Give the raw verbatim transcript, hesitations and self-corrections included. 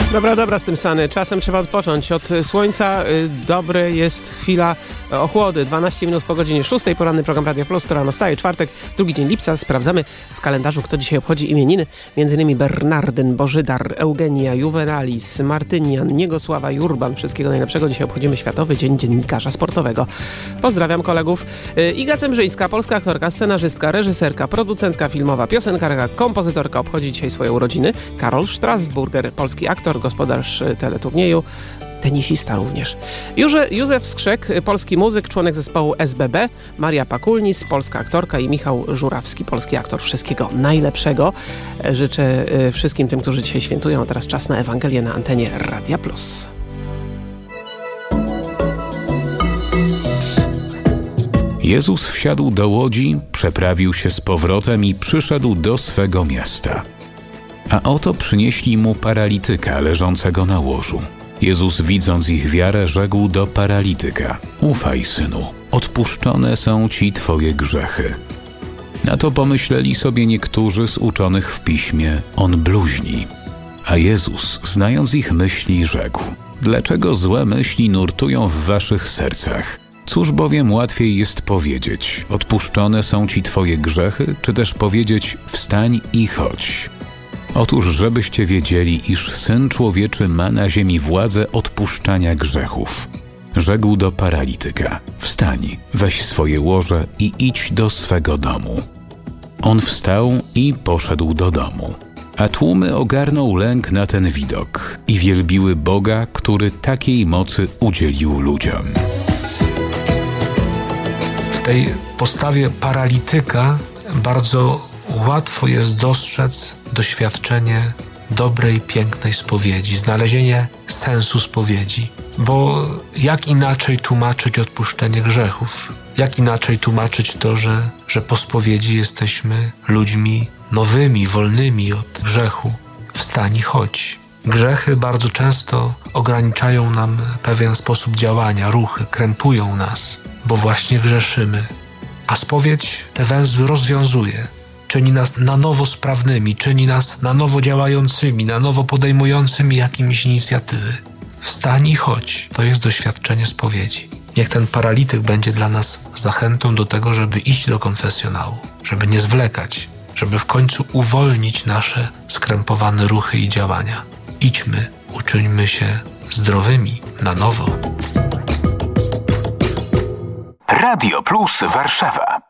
Dobra, dobra z tym Sany. Czasem trzeba odpocząć. Od słońca y, dobry jest chwila ochłody. dwanaście minut po godzinie szóstej. Poranny program Radio Plus. To rano staje. Czwartek, drugi dzień lipca. Sprawdzamy w kalendarzu, kto dzisiaj obchodzi imieniny. Między innymi Bernardyn, Bożydar, Eugenia, Juvenalis, Martynian, Niegosława, Jurban. Wszystkiego najlepszego. Dzisiaj obchodzimy Światowy Dzień Dziennikarza Sportowego. Pozdrawiam kolegów. Y, Iga Cemrzyńska, polska aktorka, scenarzystka, reżyserka, producentka filmowa, piosenkarka, kompozytorka obchodzi dzisiaj swoje urodziny. Karol Strasburger, polski aktor, gospodarz teleturnieju, tenisista również. Józe, Józef Skrzek, polski muzyk, członek zespołu S B B, Maria Pakulnis, polska aktorka i Michał Żurawski, polski aktor. Wszystkiego najlepszego. Życzę wszystkim tym, którzy dzisiaj świętują. A teraz czas na Ewangelię na antenie Radia Plus. Jezus wsiadł do łodzi, przeprawił się z powrotem i przyszedł do swego miasta. A oto przynieśli mu paralityka leżącego na łożu. Jezus, widząc ich wiarę, rzekł do paralityka: ufaj, synu, odpuszczone są ci twoje grzechy. Na to pomyśleli sobie niektórzy z uczonych w piśmie: on bluźni. A Jezus, znając ich myśli, rzekł: dlaczego złe myśli nurtują w waszych sercach? Cóż bowiem łatwiej jest powiedzieć: odpuszczone są ci twoje grzechy, czy też powiedzieć: wstań i chodź? Otóż, żebyście wiedzieli, iż Syn Człowieczy ma na ziemi władzę odpuszczania grzechów. Rzekł do paralityka: wstań, weź swoje łoże i idź do swego domu. On wstał i poszedł do domu. A tłumy ogarnął lęk na ten widok i wielbiły Boga, który takiej mocy udzielił ludziom. W tej postawie paralityka bardzo łatwo jest dostrzec doświadczenie dobrej, pięknej spowiedzi, znalezienie sensu spowiedzi. Bo jak inaczej tłumaczyć odpuszczenie grzechów? Jak inaczej tłumaczyć to, że, że po spowiedzi jesteśmy ludźmi nowymi, wolnymi od grzechu? Wstań i chodź. Grzechy bardzo często ograniczają nam pewien sposób działania, ruchy, krępują nas, bo właśnie grzeszymy. A spowiedź te węzły rozwiązuje. Czyni nas na nowo sprawnymi, czyni nas na nowo działającymi, na nowo podejmującymi jakieś inicjatywy. Wstań i chodź. To jest doświadczenie spowiedzi. Niech ten paralityk będzie dla nas zachętą do tego, żeby iść do konfesjonału, żeby nie zwlekać, żeby w końcu uwolnić nasze skrępowane ruchy i działania. Idźmy, uczyńmy się zdrowymi na nowo. Radio Plus Warszawa.